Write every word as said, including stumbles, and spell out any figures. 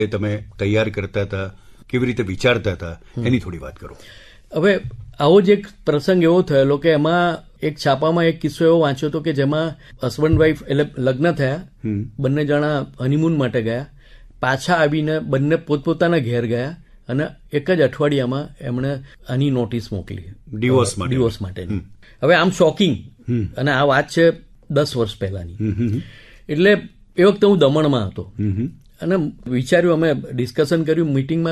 એ તમે તૈયાર કરતા હતા, કેવી રીતે વિચારતા હતા, એની થોડી વાત કરો. હવે આવો જ એક પ્રસંગ એવો થયેલો કે એમાં એક છાપામાં એક કિસ્સો એવો વાંચ્યો હતો કે જેમાં હસબન્ડ વાઈફ એટલે લગ્ન થયા, બંને જણા હનીમૂન માટે ગયા, પાછા આવીને બંને પોતપોતાના ઘેર ગયા અને એક જ અઠવાડિયામાં એમણે આની નોટિસ મોકલી ડિવોર્સ માટે ડિવોર્સ માટેની. હવે આમ શોકિંગ, અને આ વાત છે દસ વર્ષ પહેલાની. એટલે એ વખતે હું દમણમાં હતો અને વિચાર્યું, અમે ડિસ્કશન કર્યું મિટિંગમાં